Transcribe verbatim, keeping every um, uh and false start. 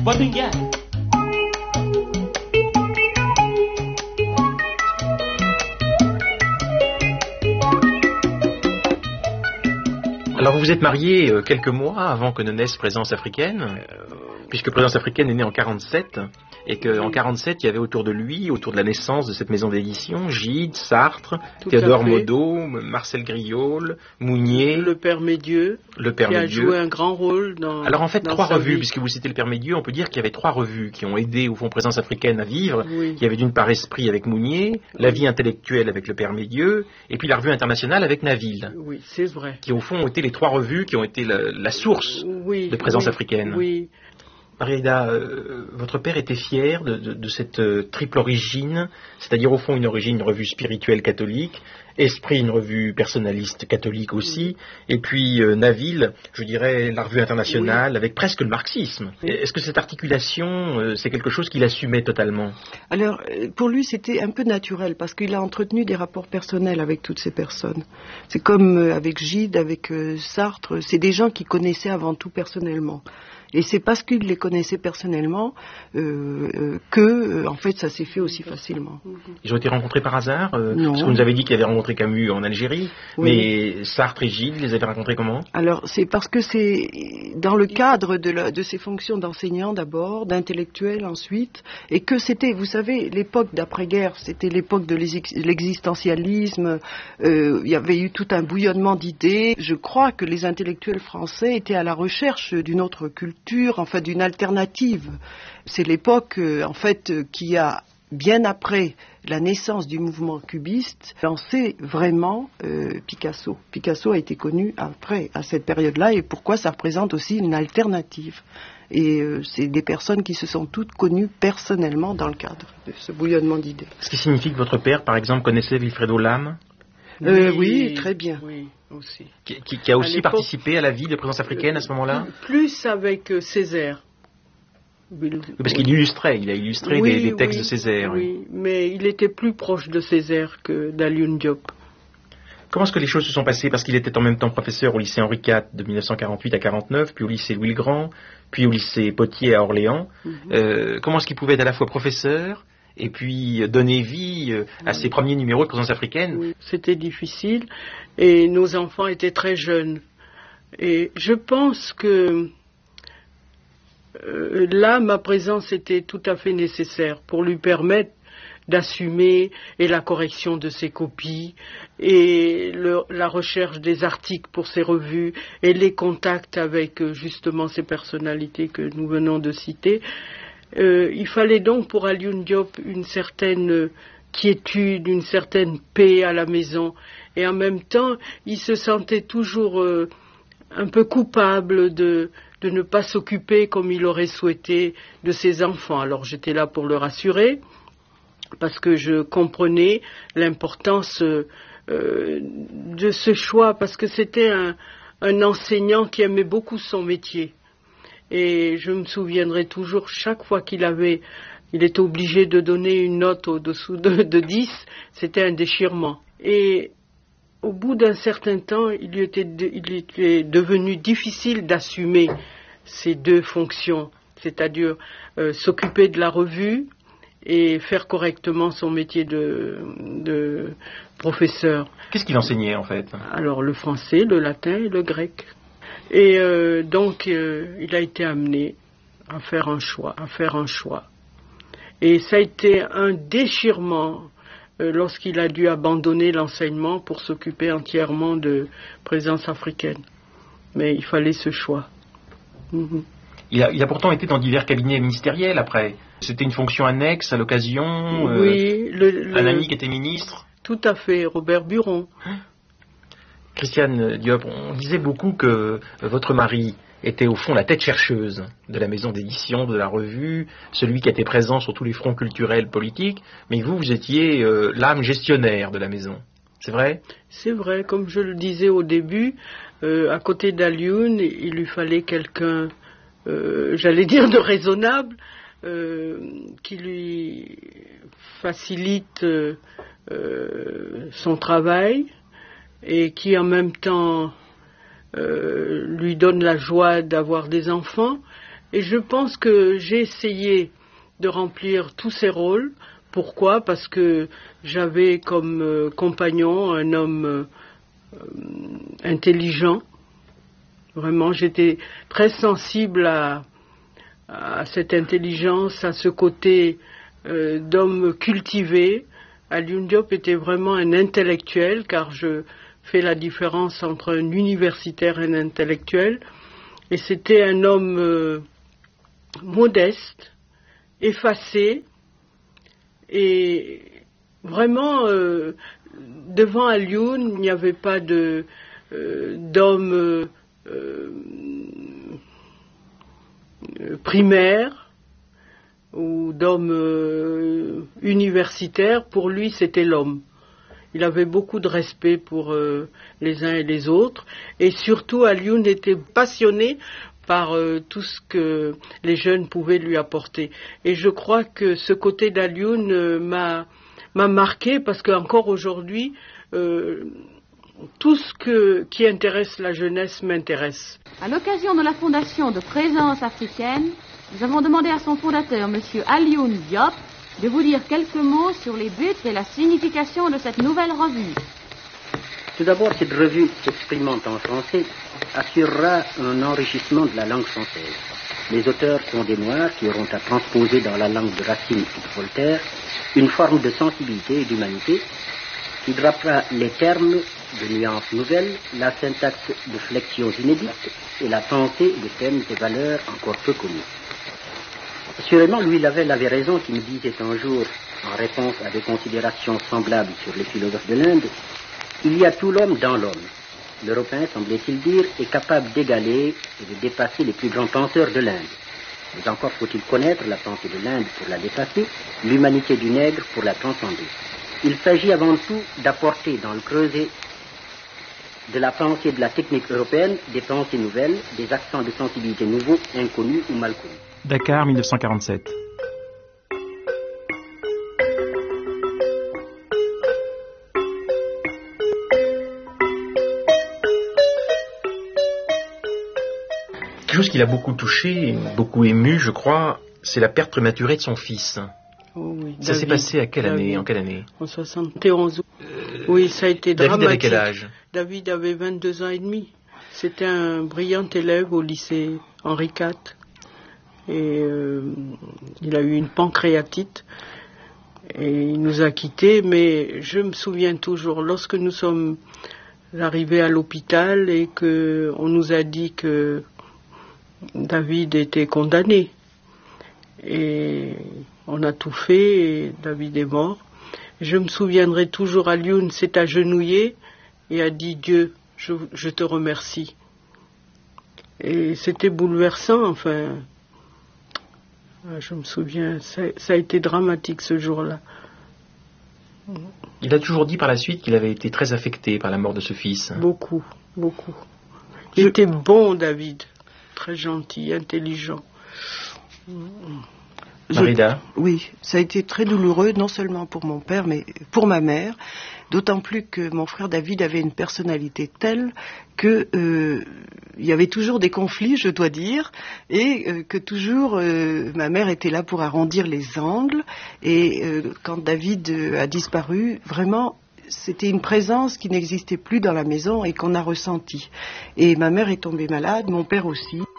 Botinga. Alors vous vous êtes marié euh, quelques mois avant que ne naisse Présence africaine, euh, puisque Présence africaine est née en quarante-sept, et qu'en quarante-sept, il y avait autour de lui, autour de la naissance de cette maison d'édition, Gide, Sartre, Tout Théodore Modeau, Marcel Griaule, Mounier, le Père Médieu, le Père qui a Médieu. joué un grand rôle dans Alors en fait, dans trois sa revues, vie. puisque vous citez le Père Médieu, on peut dire qu'il y avait trois revues qui ont aidé au fond Présence africaine à vivre. Oui. Il y avait d'une part Esprit avec Mounier, La vie intellectuelle avec le Père Médieu, et puis la revue internationale avec Naville. Oui, c'est vrai. Qui au fond ont été les trois revues qui ont été la, la source Oui, de Présence oui, africaine. Oui. Marie-Aïda, euh, votre père était fier de, de, de cette euh, triple origine, c'est-à-dire au fond une origine, une revue spirituelle catholique, Esprit, une revue personnaliste catholique aussi, et puis euh, Naville, je dirais la revue internationale, oui. avec presque le marxisme. Oui. Est-ce que cette articulation, euh, c'est quelque chose qu'il assumait totalement? Alors, pour lui, c'était un peu naturel, parce qu'il a entretenu des rapports personnels avec toutes ces personnes. C'est comme euh, avec Gide, avec euh, Sartre, c'est des gens qu'il connaissait avant tout personnellement. Et c'est parce qu'il les connaissait personnellement euh, euh, que, euh, en fait, ça s'est fait aussi facilement. Ils ont été rencontrés par hasard euh, Non. Parce que vous nous avez dit qu'il avait rencontré Camus en Algérie, oui. mais Sartre et Gide, les avez rencontrés comment? Alors, c'est parce que c'est dans le cadre de, la, de ses fonctions d'enseignant d'abord, d'intellectuel ensuite, et que c'était, vous savez, l'époque d'après-guerre, c'était l'époque de l'existentialisme, euh, il y avait eu tout un bouillonnement d'idées. Je crois que les intellectuels français étaient à la recherche d'une autre culture, enfin d'une alternative. C'est l'époque, euh, en fait, euh, qui a, bien après la naissance du mouvement cubiste, lancé vraiment euh, Picasso. Picasso a été connu après, à cette période-là, et pourquoi ça représente aussi une alternative. Et euh, c'est des personnes qui se sont toutes connues personnellement dans le cadre de ce bouillonnement d'idées. Ce qui signifie que votre père, par exemple, connaissait Wilfredo Lam? Euh, oui, oui, très bien. Oui, aussi. Qui, qui, qui a aussi participé à la vie de Présence africaine à ce moment-là? Plus avec euh, Césaire. Oui, parce qu'il illustrait, il a illustré oui, des, des textes oui, de Césaire. Oui, oui, mais il était plus proche de Césaire que d'Alioune Diop. Comment est-ce que les choses se sont passées? Parce qu'il était en même temps professeur au lycée Henri quatre de mille neuf cent quarante-huit à quarante-neuf, puis au lycée Louis-le-Grand, puis au lycée Potier à Orléans. Mm-hmm. euh, comment est-ce qu'il pouvait être à la fois professeur et puis donner vie à ses premiers numéros de Présence africaine? Oui, c'était difficile et nos enfants étaient très jeunes. Et je pense que euh, là, ma présence était tout à fait nécessaire pour lui permettre d'assumer et la correction de ses copies et le, la recherche des articles pour ses revues et les contacts avec justement ces personnalités que nous venons de citer. Euh, il fallait donc pour Alioune Diop une certaine quiétude, une certaine paix à la maison, et en même temps il se sentait toujours euh, un peu coupable de, de ne pas s'occuper comme il aurait souhaité de ses enfants. Alors j'étais là pour le rassurer, parce que je comprenais l'importance euh, de ce choix, parce que c'était un, un enseignant qui aimait beaucoup son métier. Et je me souviendrai toujours, chaque fois qu'il avait, il était obligé de donner une note au-dessous de, de dix, c'était un déchirement. Et au bout d'un certain temps, il lui était, de, il était devenu difficile d'assumer ces deux fonctions, c'est-à-dire euh, s'occuper de la revue et faire correctement son métier de, de professeur. Qu'est-ce qu'il enseignait en fait? Alors le français, le latin et le grec. Et euh, donc, euh, il a été amené à faire un choix, à faire un choix. Et ça a été un déchirement euh, lorsqu'il a dû abandonner l'enseignement pour s'occuper entièrement de Présence africaine. Mais il fallait ce choix. Mm-hmm. Il a, il a pourtant été dans divers cabinets ministériels après. C'était une fonction annexe à l'occasion. Oui, euh, le, le, un ami qui était ministre. Tout à fait, Robert Buron. Christiane Diop, on disait beaucoup que votre mari était au fond la tête chercheuse de la maison d'édition, de la revue, celui qui était présent sur tous les fronts culturels, politiques, mais vous, vous étiez euh, l'âme gestionnaire de la maison. C'est vrai? C'est vrai, comme je le disais au début, euh, à côté d'Alioune, il lui fallait quelqu'un, euh, j'allais dire de raisonnable, euh, qui lui facilite euh, euh, son travail, et qui en même temps euh, lui donne la joie d'avoir des enfants, Et je pense que j'ai essayé de remplir tous ces rôles. Pourquoi ? Parce que j'avais comme euh, compagnon un homme euh, intelligent. Vraiment, j'étais très sensible à, à cette intelligence, à ce côté euh, d'homme cultivé. Alioune Diop était vraiment un intellectuel, car je fais la différence entre un universitaire et un intellectuel. Et c'était un homme euh, modeste, effacé, et vraiment, euh, devant Alioune, il n'y avait pas de, euh, d'homme euh, euh, primaire ou d'homme euh, universitaire. Pour lui, c'était l'homme. Il avait beaucoup de respect pour euh, les uns et les autres. Et surtout, Alioune était passionné par euh, tout ce que les jeunes pouvaient lui apporter. Et je crois que ce côté d'Alioune euh, m'a, m'a marqué, parce qu'encore aujourd'hui, euh, tout ce que, qui intéresse la jeunesse m'intéresse. À l'occasion de la fondation de Présence africaine, nous avons demandé à son fondateur, M. Alioune Diop, de vous dire quelques mots sur les buts et la signification de cette nouvelle revue. Tout d'abord, cette revue s'exprimant en français assurera un enrichissement de la langue française. Les auteurs sont des Noirs qui auront à transposer dans la langue de Racine et de Voltaire une forme de sensibilité et d'humanité qui drapera les termes de nuances nouvelles, la syntaxe de flexions inédites et la pensée de thèmes et valeurs encore peu connus. Assurément, Louis Lavelle avait raison qui me disait un jour, en réponse à des considérations semblables sur les philosophes de l'Inde, il y a tout l'homme dans l'homme. L'Européen, semblait-il dire, est capable d'égaler et de dépasser les plus grands penseurs de l'Inde. Mais encore faut-il connaître la pensée de l'Inde pour la dépasser, l'humanité du nègre pour la transcender. Il s'agit avant tout d'apporter dans le creuset de la pensée de la technique européenne des pensées nouvelles, des accents de sensibilité nouveaux, inconnus ou mal connus. Dakar, mille neuf cent quarante-sept. Quelque chose qui l'a beaucoup touché, beaucoup ému, je crois, c'est la perte prématurée de son fils. Oh oui, Ça David, s'est passé à quelle David, année, en quelle année En soixante et onze. Euh, oui, ça a été David dramatique. avait quel âge? David avait vingt-deux ans et demi. C'était un brillant élève au lycée Henri quatre. Et euh, il a eu une pancréatite. Et il nous a quittés. Mais je me souviens toujours, lorsque nous sommes arrivés à l'hôpital et qu'on nous a dit que David était condamné. Et on a tout fait et David est mort. Je me souviendrai toujours, Alioune s'est agenouillé et a dit « Dieu, je, je te remercie ». Et c'était bouleversant, enfin. Je me souviens, ça, ça a été dramatique ce jour-là. Il a toujours dit par la suite qu'il avait été très affecté par la mort de ce fils. Beaucoup, beaucoup. Il je... était bon, David. Très gentil, intelligent. Marida. Je, oui, ça a été très douloureux, non seulement pour mon père, mais pour ma mère. D'autant plus que mon frère David avait une personnalité telle que euh, il y avait toujours des conflits, je dois dire, et euh, que toujours euh, ma mère était là pour arrondir les angles. Et euh, quand David euh, a disparu, vraiment, c'était une présence qui n'existait plus dans la maison et qu'on a ressentie. Et ma mère est tombée malade, mon père aussi.